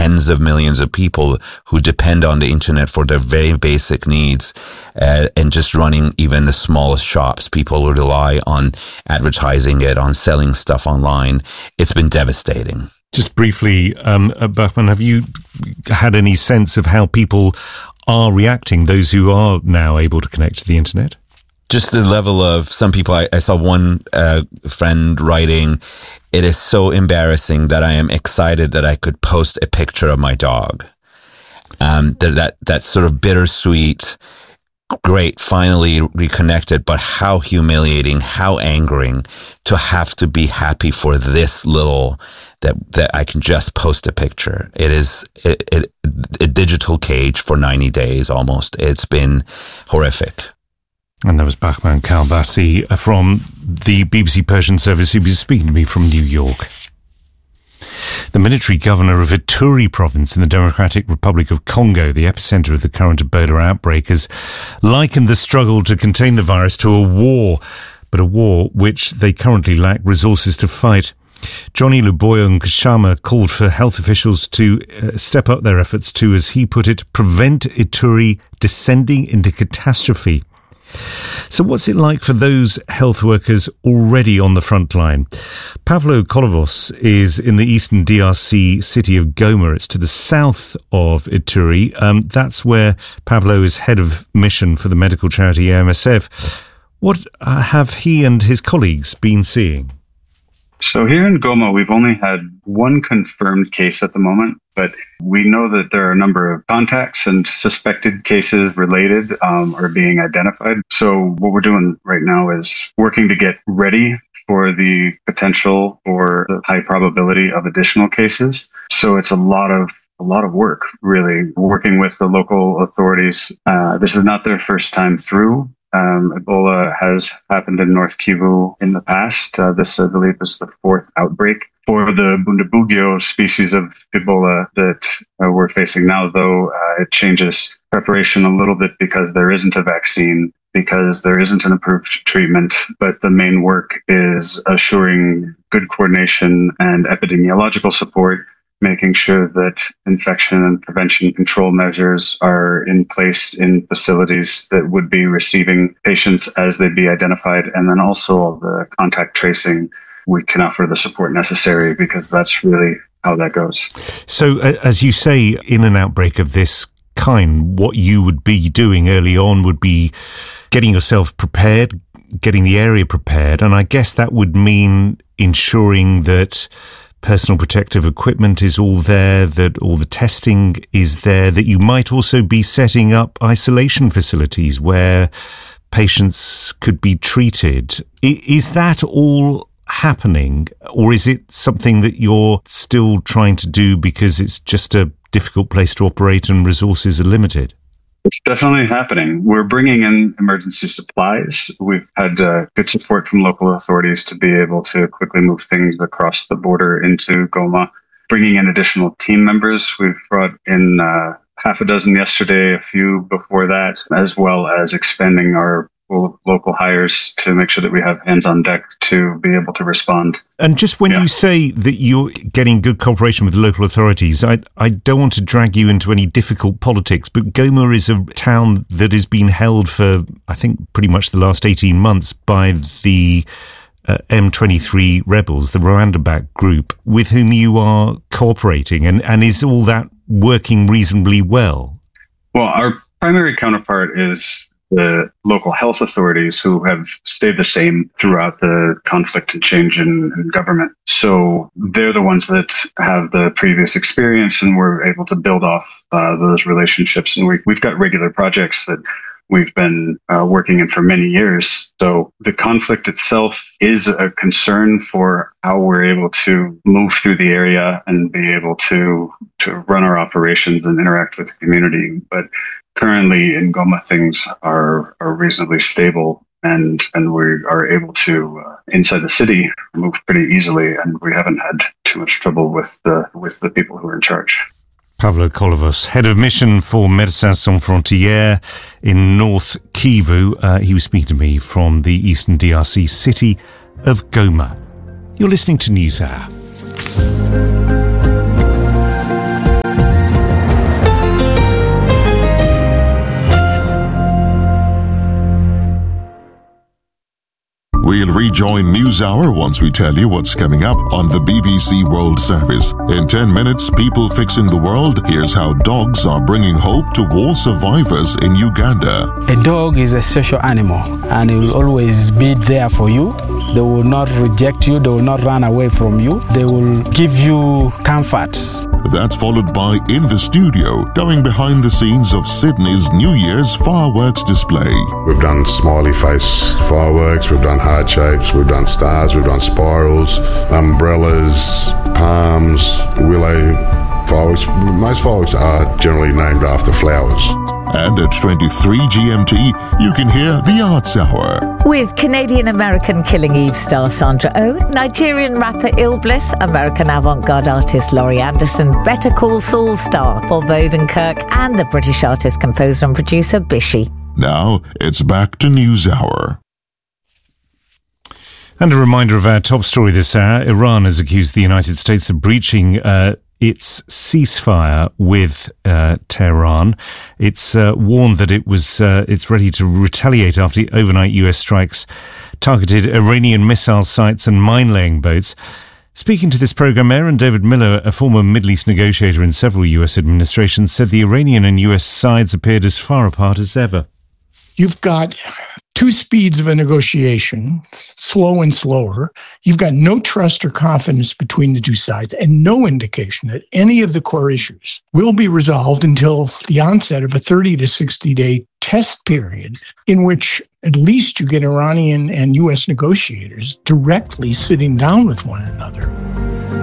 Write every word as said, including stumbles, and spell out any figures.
tens of millions of people who depend on the internet for their very basic needs, uh, and just running even the smallest shops. People rely on advertising it, on selling stuff online. It's been devastating. Just briefly, um, Bahman, have you had any sense of how people are reacting, those who are now able to connect to the internet? Just the level of some people, I, I saw one uh, friend writing, "It is so embarrassing that I am excited that I could post a picture of my dog." Um, that, that, that sort of bittersweet, great, finally reconnected, but how humiliating, how angering to have to be happy for this little, that, that I can just post a picture. It is it, it, a digital cage for ninety days almost. It's been horrific. And that was Bahman Kalbasi from the B B C Persian service. He was speaking to me from New York. The military governor of Ituri province in the Democratic Republic of Congo, the epicenter of the current Ebola outbreak, has likened the struggle to contain the virus to a war, but a war which they currently lack resources to fight. Johnny Luboya Nkashama called for health officials to uh, step up their efforts to, as he put it, prevent Ituri descending into catastrophe. So what's it like for those health workers already on the front line? Pavlo Kolovos is in the eastern D R C city of Goma. It's to the south of Ituri. Um, that's where Pavlo is head of mission for the medical charity A M S F. What uh, have he and his colleagues been seeing? So here in Goma, we've only had one confirmed case at the moment, but we know that there are a number of contacts and suspected cases related um, are being identified. So what we're doing right now is working to get ready for the potential or the high probability of additional cases. So it's a lot of a lot of work, really, working with the local authorities. Uh, this is not their first time through. Um, Ebola has happened in North Kivu in the past. Uh, this, I believe, is the fourth outbreak. For the Bundibugyo species of Ebola that uh, we're facing now, though, uh, it changes preparation a little bit because there isn't a vaccine, because there isn't an approved treatment. But the main work is assuring good coordination and epidemiological support, making sure that infection and prevention control measures are in place in facilities that would be receiving patients as they'd be identified, and then also the contact tracing. We can offer the support necessary because that's really how that goes. So, uh, as you say, in an outbreak of this kind, what you would be doing early on would be getting yourself prepared, getting the area prepared, and I guess that would mean ensuring that personal protective equipment is all there, that all the testing is there, that you might also be setting up isolation facilities where patients could be treated. Is that all happening, or is it something that you're still trying to do because it's just a difficult place to operate and resources are limited? It's definitely happening. We're bringing in emergency supplies. We've had uh, good support from local authorities to be able to quickly move things across the border into Goma. Bringing in additional team members. We've brought in uh, half a dozen yesterday, a few before that, as well as expanding our local hires to make sure that we have hands on deck to be able to respond. And just when yeah. you say that you're getting good cooperation with the local authorities, I I don't want to drag you into any difficult politics, but Goma is a town that has been held for, I think, pretty much the last eighteen months by the uh, M twenty-three rebels, the Rwanda-backed group, with whom you are cooperating. And, and is all that working reasonably well? Well, our primary counterpart is the local health authorities, who have stayed the same throughout the conflict and change in, in government. So they're the ones that have the previous experience, and we're able to build off uh, those relationships. And we, we've got regular projects that we've been uh, working in for many years. So the conflict itself is a concern for how we're able to move through the area and be able to to run our operations and interact with the community. But currently in Goma, things are, are reasonably stable, and, and we are able to, uh, inside the city, move pretty easily, and we haven't had too much trouble with the, with the people who are in charge. Pavlo Kolovos, head of mission for Médecins Sans Frontières in North Kivu. Uh, he was speaking to me from the eastern D R C city of Goma. You're listening to NewsHour. We'll rejoin NewsHour once we tell you what's coming up on the B B C World Service. In ten minutes, People Fixing the World. Here's how dogs are bringing hope to war survivors in Uganda. A dog is a social animal and it will always be there for you. They will not reject you. They will not run away from you. They will give you comfort. That's followed by In the Studio, going behind the scenes of Sydney's New Year's fireworks display. We've done smiley face fireworks, we've done heart shapes, we've done stars, we've done spirals, umbrellas, palms, willow fireworks. Most fireworks are generally named after flowers. And at twenty-three G M T, you can hear the Arts Hour. With Canadian-American Killing Eve star Sandra Oh, Nigerian rapper Ill Bliss, American avant-garde artist Laurie Anderson, Better Call Saul star Bob Odenkirk, and the British artist, composer and producer Bishi. Now, it's back to NewsHour. And a reminder of our top story this hour. Iran has accused the United States of breaching uh, its ceasefire with uh, Tehran. It's uh, warned that it was uh, it's ready to retaliate after overnight U S strikes targeted Iranian missile sites and mine-laying boats. Speaking to this programme, Aaron David Miller, a former Middle East negotiator in several U S administrations, said the Iranian and U S sides appeared as far apart as ever. You've got two speeds of a negotiation, slow and slower. You've got no trust or confidence between the two sides and no indication that any of the core issues will be resolved until the onset of a thirty to sixty day test period in which at least you get Iranian and U S negotiators directly sitting down with one another.